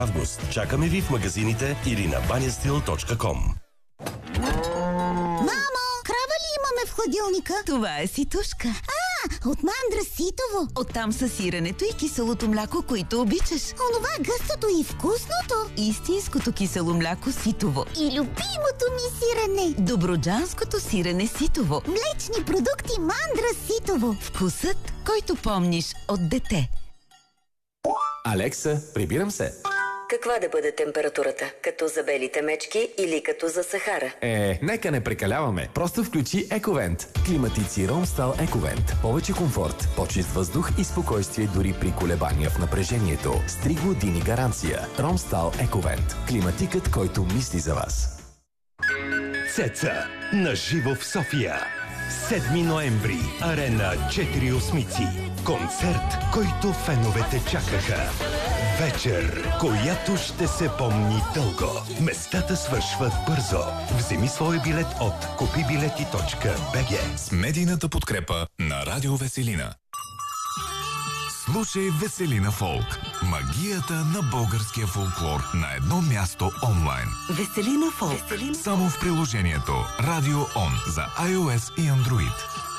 август. Чакаме ви в магазините или на banyasteel.com. Мамо, крава ли имаме в хладилника? Това е ситушка. От мандра ситово. Оттам са сиренето и киселото мляко, които обичаш. Онова гъстото и вкусното. Истинското кисело мляко ситово. И любимото ми сирене. Добруджанското сирене ситово. Млечни продукти мандра ситово. Вкусът, който помниш от дете. Алекса, прибирам се. Каква да бъде температурата? Като за белите мечки или като за Сахара? Нека не прекаляваме. Просто включи Ековент. Климатици Ромстал Ековент. Повече комфорт, по-чист въздух и спокойствие дори при колебания в напрежението. С 3 години гаранция. Ромстал Ековент. Климатикът, който мисли за вас. Цеца. Наживо в София. 7 ноември. Арена 4 осмици. Концерт, който феновете чакаха. Вечер, която ще се помни дълго. Местата свършват бързо. Вземи своя билет от kupibileti.bg. С медийната подкрепа на Радио Веселина. Слушай Веселина Фолк. Магията на българския фолклор на едно място онлайн. Веселина Фолк. Само в приложението Радио Он за iOS и Android.